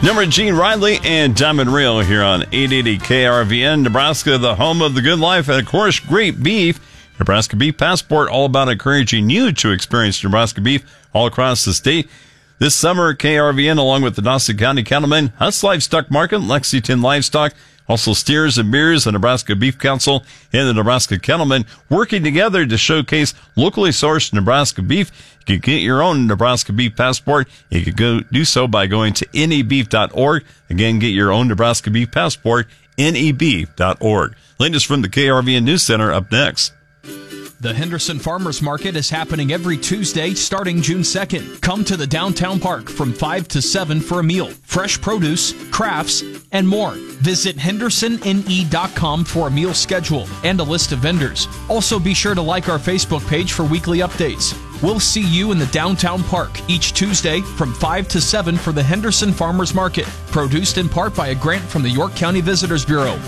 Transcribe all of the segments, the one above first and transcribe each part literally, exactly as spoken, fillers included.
Number Gene Riley and Diamond Real here on eight eighty K R V N, Nebraska, the home of the good life, and of course, great beef. Nebraska Beef Passport, all about encouraging you to experience Nebraska beef all across the state. This summer, K R V N, along with the Dawson County Cattlemen, Huss Livestock Market, Lexington Livestock, also Steers and Beers, the Nebraska Beef Council, and the Nebraska Cattlemen working together to showcase locally sourced Nebraska beef. You can get your own Nebraska Beef Passport. You can go do so by going to N E beef dot org. Again, get your own Nebraska Beef Passport, N E beef dot org. Latest from the K R V N News Center up next. The Henderson Farmers Market is happening every Tuesday starting June second. Come to the downtown park from five to seven for a meal, fresh produce, crafts, and more. Visit henderson n e dot com for a meal schedule and a list of vendors. Also be sure to like our Facebook page for weekly updates. We'll see you in the downtown park each Tuesday from five to seven for the Henderson Farmers Market, produced in part by a grant from the York County Visitors Bureau.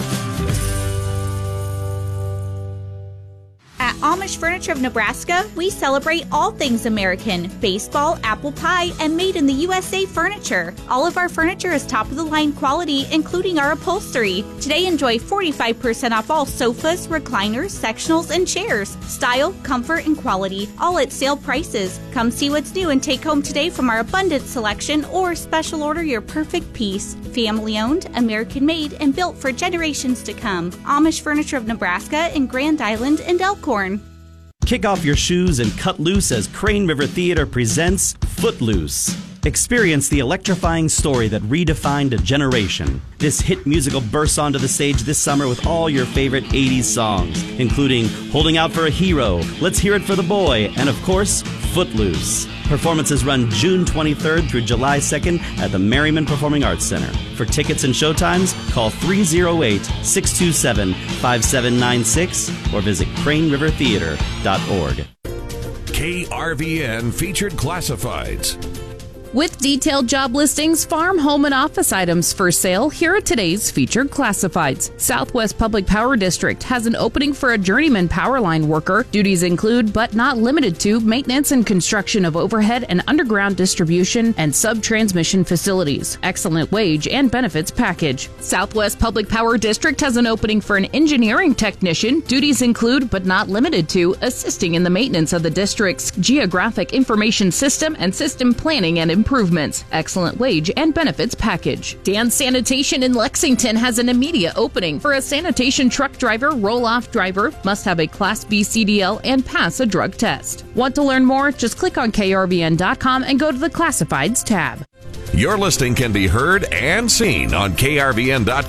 At Amish Furniture of Nebraska, we celebrate all things American, baseball, apple pie, and made in the U S A furniture. All of our furniture is top-of-the-line quality, including our upholstery. Today, enjoy forty-five percent off all sofas, recliners, sectionals, and chairs. Style, comfort, and quality, all at sale prices. Come see what's new and take home today from our abundant selection, or special order your perfect piece. Family-owned, American-made, and built for generations to come. Amish Furniture of Nebraska in Grand Island and Elkhorn. Kick off your shoes and cut loose as Crane River Theater presents Footloose. Experience the electrifying story that redefined a generation. This hit musical bursts onto the stage this summer with all your favorite eighties songs, including Holding Out for a Hero, Let's Hear It for the Boy, and of course, Footloose. Performances run June twenty-third through July second at the Merriman Performing Arts Center. For tickets and showtimes, call three oh eight, six two seven, five seven nine six or visit crane river theater dot org. K R V N Featured Classifieds. With detailed job listings, farm, home, and office items for sale, here are today's featured classifieds. Southwest Public Power District has an opening for a journeyman power line worker. Duties include, but not limited to, maintenance and construction of overhead and underground distribution and sub-transmission facilities. Excellent wage and benefits package. Southwest Public Power District has an opening for an engineering technician. Duties include, but not limited to, assisting in the maintenance of the district's geographic information system and system planning and improvements. Excellent wage and benefits package. Dan Sanitation in Lexington has an immediate opening for a sanitation truck driver, roll-off driver, must have a Class B C D L and pass a drug test. Want to learn more? Just click on K R V N dot com and go to the Classifieds tab. Your listing can be heard and seen on K R V N dot com.